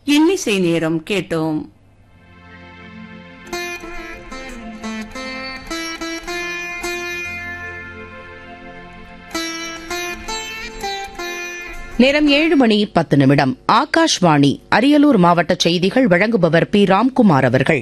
இன்னிசை நேரம் கேட்டோம். நேரம் 7:10. ஆகாஷ்வாணி அரியலூர் மாவட்ட செய்திகள் வழங்குபவர் பி. ராம்குமார் அவர்கள்.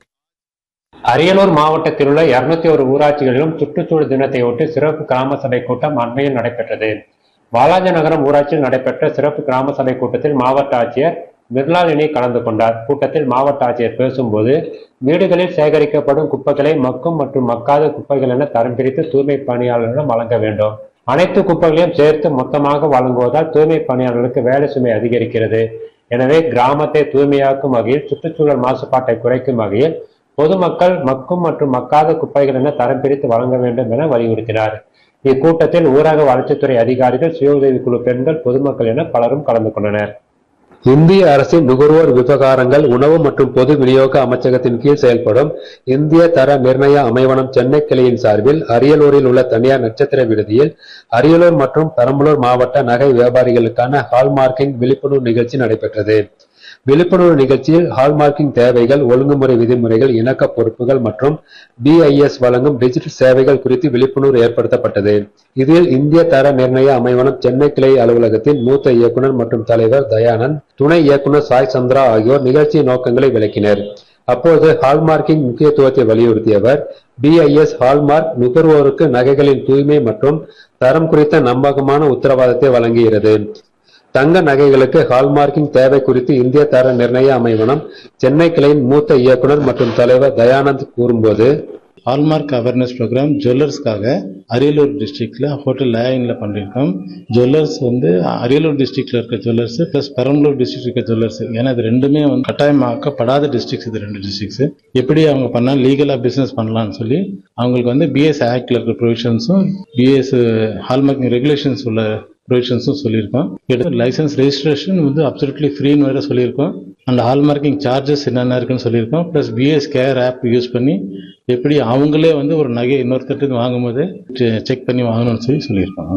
அரியலூர் மாவட்டத்தில் உள்ள 201 ஊராட்சிகளிலும் சுற்றுச்சூழல் தினத்தையொட்டி சிறப்பு கிராம சபை கூட்டம் அண்மையில் நடைபெற்றது. வாலாஜநகரம் ஊராட்சியில் நடைபெற்ற சிறப்பு கிராம சபை கூட்டத்தில் மாவட்ட ஆட்சியர் மிர்லாலினி கலந்து கொண்டார். கூட்டத்தில் மாவட்ட ஆட்சியர் பேசும்போது, வீடுகளில் சேகரிக்கப்படும் குப்பைகளை மக்கும் மற்றும் மக்காத குப்பைகள் என தரம் பிரித்து தூய்மை பணியாளர்களிடம் வழங்க வேண்டும். அனைத்து குப்பைகளையும் சேர்த்து மொத்தமாக வழங்குவதால் தூய்மை பணியாளர்களுக்கு வேலை சுமை அதிகரிக்கிறது. எனவே கிராமத்தை தூய்மையாக்கும் வகையில் சுற்றுச்சூழல் மாசுபாட்டை குறைக்கும் வகையில் பொதுமக்கள் மக்கும் மற்றும் மக்காத குப்பைகள் என தரம் பிரித்து வழங்க வேண்டும் என வலியுறுத்தினார். இக்கூட்டத்தில் ஊரக வளர்ச்சித்துறை அதிகாரிகள், சுய உதவிக்குழு பெண்கள், பொதுமக்கள் என பலரும் கலந்து கொண்டனர். இந்திய அரசின் நுகர்வோர் விவகாரங்கள், உணவு மற்றும் பொது விநியோக அமைச்சகத்தின் கீழ் செயல்படும் இந்திய தர நிர்ணய அமைவனம் சென்னை கிளையின் சார்பில் அரியலூரில் உள்ள தனியார் நட்சத்திர விடுதியில் அரியலூர் மற்றும் பெரம்பலூர் மாவட்ட நகை வியாபாரிகளுக்கான ஹால்மார்க்கிங் விழிப்புணர்வு நிகழ்ச்சி நடைபெற்றது. விழிப்புணர்வு நிகழ்ச்சியில் ஹால்மார்க்கிங் தேவைகள், ஒழுங்குமுறை விதிமுறைகள், இணக்க பொறுப்புகள் மற்றும் BIS வழங்கும் டிஜிட்டல் சேவைகள் குறித்து விழிப்புணர்வு ஏற்படுத்தப்பட்டது. இதில் இந்திய தர நிர்ணய அமைவனம் சென்னை கிளை அலுவலகத்தின் மூத்த இயக்குநர் மற்றும் தலைவர் தயானந்த், துணை இயக்குநர் சாய் சந்திரா ஆகியோர் நிகழ்ச்சியின் நோக்கங்களை விளக்கினர். அப்போது ஹால்மார்க்கிங் முக்கியத்துவத்தை வலியுறுத்திய அவர், BIS ஹால்மார்க் நுகர்வோருக்கு நகைகளின் தூய்மை மற்றும் தரம் குறித்த நம்பகமான உத்தரவாதத்தை வழங்குகிறது. தங்க நகைகளுக்கு ஹால்மார்க்கிங் தேவை குறித்து இந்திய தர நிர்ணய அமைவனம் சென்னை கிளையின் மூத்த இயக்குநர் மற்றும் தலைவர் தயானந்த் கூறும்போது, ஹால்மார்க் அவேர்னஸ் ப்ரோக்ராம் ஜுவல்லர்ஸ்க்காக அரியலூர் டிஸ்ட்ரிக்ட்ல ஹோட்டல் லேயின்ல பண்ணிருக்கோம். ஜுவல்லர்ஸ் அரியலூர் டிஸ்ட்ரிக்ட்ல இருக்க ஜுவல்லர்ஸ் பிளஸ் பெரம்பலூர் டிஸ்ட்ரிக்ட் இருக்க ஜுவல்லர்ஸ், ஏன்னா இது ரெண்டுமே கட்டாயமாக்கப்படாத டிஸ்ட்ரிக்ட்ஸ். இது 2 டிஸ்ட்ரிக்ட்ஸ் எப்படி அவங்க பண்ணா லீகலா பிசினஸ் பண்ணலாம்னு சொல்லி அவங்களுக்கு BS ஆக்ட்ல இருக்க ப்ரொவிஷன்ஸும் BS ஹால்மார்க்கிங் ரெகுலேஷன்ஸ் உள்ள ப்ரொவிஷன்ஸும் சொல்லியிருக்கோம். லைசன்ஸ் ரெஜிஸ்ட்ரேஷன் அப்சல்யூட்லி ஃப்ரீன்னு வேற சொல்லியிருக்கோம். அந்த ஹால்மார்க்கிங் சார்ஜஸ் என்னென்ன இருக்குன்னு சொல்லியிருக்கோம். Plus BS care app use பண்ணி எப்படி அவங்களே ஒரு நகை இன்னொருத்தருக்கு வாங்கும்போது செக் பண்ணி வாங்கணும்னு சொல்லியிருக்கோம்.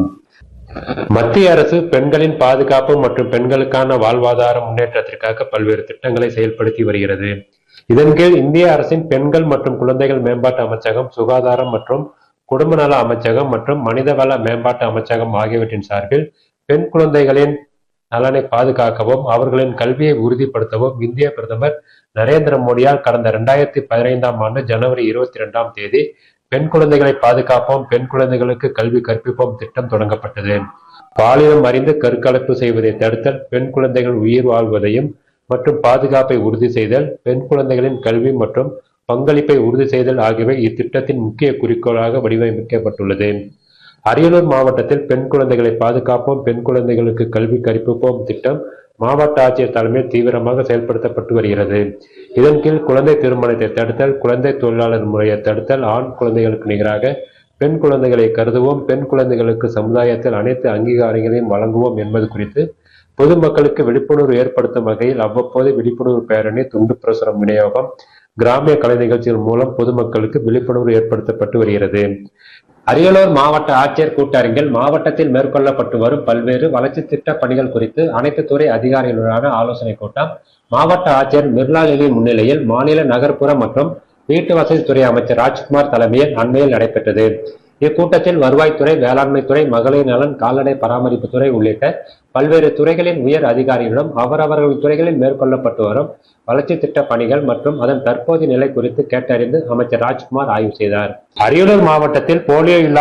மத்திய அரசு பெண்களின் பாதுகாப்பு மற்றும் பெண்களுக்கான வாழ்வாதார முன்னேற்றத்திற்காக பல்வேறு திட்டங்களை செயல்படுத்தி வருகிறது. இதன் கீழ் இந்திய அரசின் பெண்கள் மற்றும் குழந்தைகள் மேம்பாட்டு அமைச்சகம், சுகாதாரம் மற்றும் குடும்ப நல அமைச்சகம் மற்றும் மனிதவள மேம்பாட்டு அமைச்சகம் ஆகியவற்றின் சார்பில் பெண் குழந்தைகளின் நலனை பாதுகாக்கவும் அவர்களின் கல்வியை உறுதிப்படுத்தவும் இந்திய பிரதமர் நரேந்திர மோடியால் கடந்த 2015ஆம் ஆண்டு ஜனவரி 22ஆம் தேதி பெண் குழந்தைகளை பாதுகாப்போம், பெண் குழந்தைகளுக்கு கல்வி கற்பிப்போம் திட்டம் தொடங்கப்பட்டது. பாலினம் அறிந்து கருக்கலைப்பு செய்வதை தடுத்தல், பெண் குழந்தைகள் உயிர் வாழ்வதையும் மற்றும் பாதுகாப்பை உறுதி செய்தல், பெண் குழந்தைகளின் கல்வி மற்றும் பங்களிப்பை உறுதி செய்தல் ஆகியவை இத்திட்டத்தின் முக்கிய குறிக்கோளாக வடிவமைக்கப்பட்டுள்ளது. அரியலூர் மாவட்டத்தில் பெண் குழந்தைகளை பாதுகாப்போம், பெண் குழந்தைகளுக்கு கல்வி கற்பிப்போம் திட்டம் மாவட்ட ஆட்சியர் தலைமையில் தீவிரமாக செயல்படுத்தப்பட்டு வருகிறது. இதன் கீழ் குழந்தை திருமணத்தை தடுத்தல், குழந்தை தொழிலாளர் முறையை தடுத்தல், ஆண் குழந்தைகளுக்கு நிகராக பெண் குழந்தைகளை கருதுவோம், பெண் குழந்தைகளுக்கு சமுதாயத்தில் அனைத்து அங்கீகாரங்களையும் வழங்குவோம் என்பது குறித்து பொதுமக்களுக்கு விழிப்புணர்வு ஏற்படுத்தும் வகையில் அவ்வப்போது விழிப்புணர்வு பேரணி, துண்டு பிரசுரம் விநியோகம், கிராமிய கலை நிகழ்ச்சிகள் மூலம் பொதுமக்களுக்கு விழிப்புணர்வு ஏற்படுத்தப்பட்டு வருகிறது. அரியலூர் மாவட்ட ஆட்சியர் கூட்டரங்கில் மாவட்டத்தில் மேற்கொள்ளப்பட்டு வரும் பல்வேறு வளர்ச்சி திட்ட பணிகள் குறித்து அனைத்து துறை அதிகாரிகளுடனான ஆலோசனை கூட்டம் மாவட்ட ஆட்சியர் மிர்லாலினி முன்னிலையில் மாநில நகர்ப்புற மற்றும் வீட்டு வசதித்துறை அமைச்சர் ராஜ்குமார் தலைமையில் அண்மையில் நடைபெற்றது. இக்கூட்டத்தில் வருவாய்த்துறை, வேளாண்மைத்துறை, மகளிர் நலன், கால்நடை பராமரிப்பு துறை உள்ளிட்ட பல்வேறு துறைகளின் உயர் அதிகாரிகளிடம் அவரவர்கள் துறைகளில் மேற்கொள்ளப்பட்டு வரும் வளர்ச்சி திட்ட பணிகள் மற்றும் அதன் தற்போதைய நிலை குறித்து கேட்டறிந்து அமைச்சர் ராஜ்குமார் ஆய்வு செய்தார். அரியலூர் மாவட்டத்தில் போலியோ